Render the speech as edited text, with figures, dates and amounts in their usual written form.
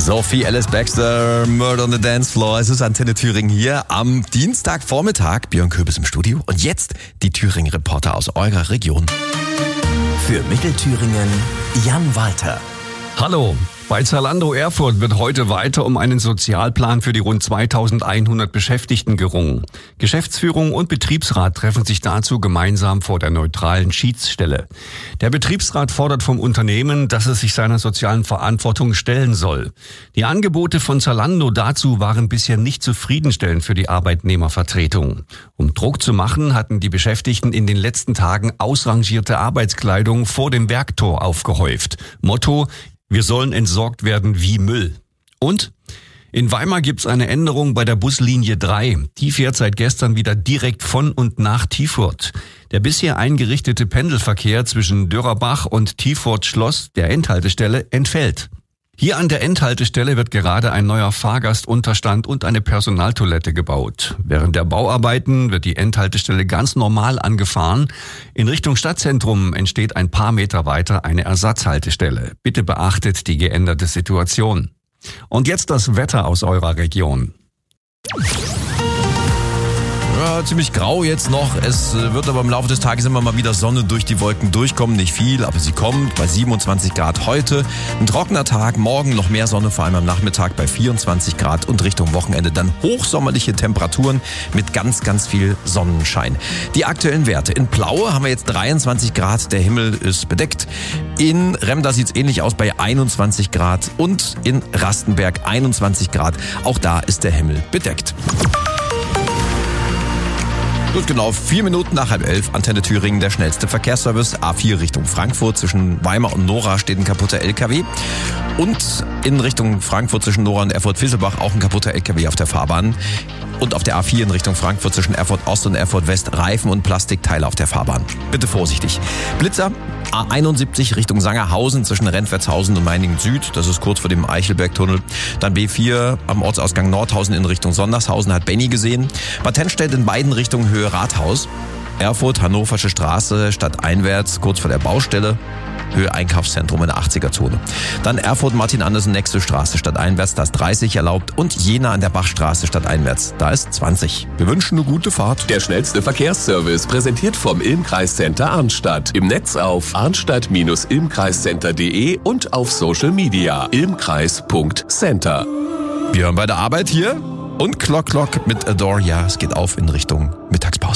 Sophie Alice Baxter, Murder on the Dance Floor. Es ist Antenne Thüringen hier am Dienstagvormittag. Björn Köbis im Studio. Und jetzt die Thüringen-Reporter aus eurer Region. Für Mittelthüringen Jan Walter. Hallo. Bei Zalando Erfurt wird heute weiter um einen Sozialplan für die rund 2100 Beschäftigten gerungen. Geschäftsführung und Betriebsrat treffen sich dazu gemeinsam vor der neutralen Schiedsstelle. Der Betriebsrat fordert vom Unternehmen, dass es sich seiner sozialen Verantwortung stellen soll. Die Angebote von Zalando dazu waren bisher nicht zufriedenstellend für die Arbeitnehmervertretung. Um Druck zu machen, hatten die Beschäftigten in den letzten Tagen ausrangierte Arbeitskleidung vor dem Werktor aufgehäuft. Motto: Wir sollen entsorgt werden wie Müll. Und in Weimar gibt's eine Änderung bei der Buslinie 3. Die fährt seit gestern wieder direkt von und nach Tiefurt. Der bisher eingerichtete Pendelverkehr zwischen Dörrerbach und Tiefurt-Schloss, der Endhaltestelle, entfällt. Hier an der Endhaltestelle wird gerade ein neuer Fahrgastunterstand und eine Personaltoilette gebaut. Während der Bauarbeiten wird die Endhaltestelle ganz normal angefahren. In Richtung Stadtzentrum entsteht ein paar Meter weiter eine Ersatzhaltestelle. Bitte beachtet die geänderte Situation. Und jetzt das Wetter aus eurer Region. Ja, ziemlich grau jetzt noch. Es wird aber im Laufe des Tages immer mal wieder Sonne durch die Wolken durchkommen. Nicht viel, aber sie kommt bei 27 Grad heute. Ein trockener Tag, morgen noch mehr Sonne, vor allem am Nachmittag bei 24 Grad und Richtung Wochenende dann hochsommerliche Temperaturen mit ganz, ganz viel Sonnenschein. Die aktuellen Werte. In Plaue haben wir jetzt 23 Grad, der Himmel ist bedeckt. In Remda sieht es ähnlich aus bei 21 Grad und in Rastenberg 21 Grad. Auch da ist der Himmel bedeckt. Gut, genau 4 Minuten nach 10:30, Antenne Thüringen, der schnellste Verkehrsservice. A4 Richtung Frankfurt, zwischen Weimar und Nora steht ein kaputter LKW. Und in Richtung Frankfurt zwischen Nora und Erfurt-Visselbach auch ein kaputter LKW auf der Fahrbahn. Und auf der A4 in Richtung Frankfurt zwischen Erfurt Ost und Erfurt West Reifen und Plastikteile auf der Fahrbahn. Bitte vorsichtig. Blitzer, A71 Richtung Sangerhausen zwischen Rentwertshausen und Meiningen Süd. Das ist kurz vor dem Eichelbergtunnel. Dann B4 am Ortsausgang Nordhausen in Richtung Sondershausen, hat Benny gesehen. Bad Tennstedt in beiden Richtungen Höhe Rathaus. Erfurt, Hannoversche Straße, stadteinwärts, kurz vor der Baustelle. Höhe Einkaufszentrum in der 80er-Zone. Dann Erfurt, Martin Andersen, nächste Straße, stadteinwärts, da ist 30 erlaubt. Und Jena an der Bachstraße, stadteinwärts, da ist 20. Wir wünschen eine gute Fahrt. Der schnellste Verkehrsservice, präsentiert vom Ilmkreiscenter Arnstadt. Im Netz auf arnstadt-ilmkreiscenter.de und auf Social Media ilmkreis.center. Wir hören bei der Arbeit hier und Clock Clock mit Adore. Ja, es geht auf in Richtung Mittagspause.